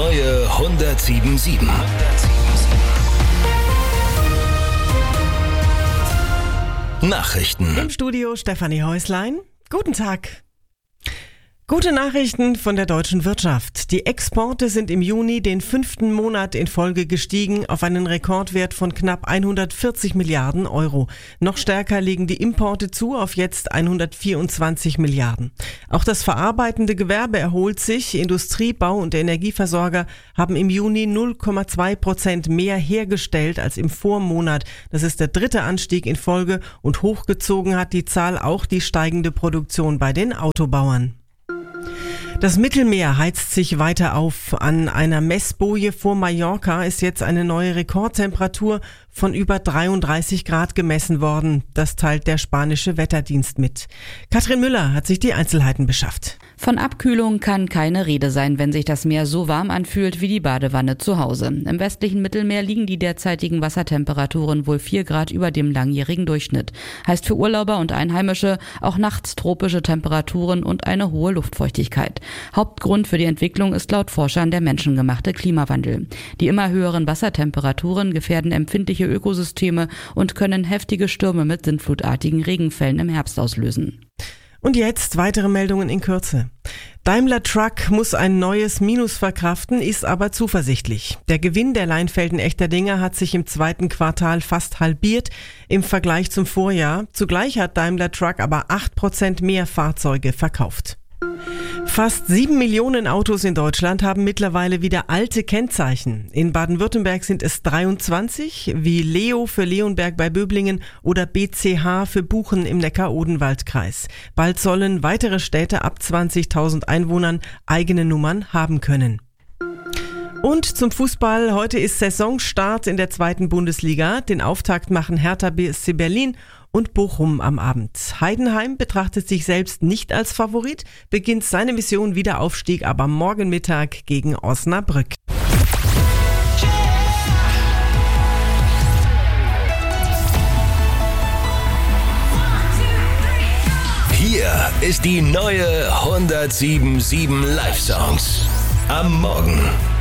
neue 107.7. Nachrichten. Im Studio Stefanie Häuslein. Guten Tag. Gute Nachrichten von der deutschen Wirtschaft. Die Exporte sind im Juni den 5. Monat in Folge gestiegen auf einen Rekordwert von knapp 140 Milliarden Euro. Noch stärker legen die Importe zu auf jetzt 124 Milliarden. Auch das verarbeitende Gewerbe erholt sich. Industrie, Bau und Energieversorger haben im Juni 0,2% mehr hergestellt als im Vormonat. Das ist der dritte Anstieg in Folge und hochgezogen hat die Zahl auch die steigende Produktion bei den Autobauern. Das Mittelmeer heizt sich weiter auf. An einer Messboje vor Mallorca ist jetzt eine neue Rekordtemperatur von über 33 Grad gemessen worden. Das teilt der spanische Wetterdienst mit. Katrin Müller hat sich die Einzelheiten beschafft. Von Abkühlung kann keine Rede sein, wenn sich das Meer so warm anfühlt wie die Badewanne zu Hause. Im westlichen Mittelmeer liegen die derzeitigen Wassertemperaturen wohl 4 Grad über dem langjährigen Durchschnitt. Heißt für Urlauber und Einheimische auch nachts tropische Temperaturen und eine hohe Luftfeuchtigkeit. Hauptgrund für die Entwicklung ist laut Forschern der menschengemachte Klimawandel. Die immer höheren Wassertemperaturen gefährden empfindliche Ökosysteme und können heftige Stürme mit sintflutartigen Regenfällen im Herbst auslösen. Und jetzt weitere Meldungen in Kürze. Daimler Truck muss ein neues Minus verkraften, ist aber zuversichtlich. Der Gewinn der Leinfelden-Echterdingen hat sich im zweiten Quartal fast halbiert im Vergleich zum Vorjahr. Zugleich hat Daimler Truck aber 8% mehr Fahrzeuge verkauft. Fast 7 Millionen Autos in Deutschland haben mittlerweile wieder alte Kennzeichen. In Baden-Württemberg sind es 23, wie Leo für Leonberg bei Böblingen oder BCH für Buchen im Neckar-Odenwald-Kreis. Bald sollen weitere Städte ab 20.000 Einwohnern eigene Nummern haben können. Und zum Fußball. Heute ist Saisonstart in der 2. Bundesliga. Den Auftakt machen Hertha BSC Berlin und Bochum am Abend. Heidenheim betrachtet sich selbst nicht als Favorit, beginnt seine Mission Wiederaufstieg aber morgen Mittag gegen Osnabrück. Hier ist die neue 107.7 Live-Songs. Am Morgen.